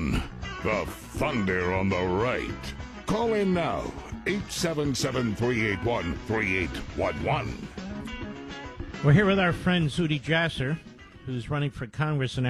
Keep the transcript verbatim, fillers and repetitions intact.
one. The Thunder on the right. Call in now. eight seven seven, three eight one, three eight one one. We're here with our friend Zuhdi Jasser, who's running for Congress in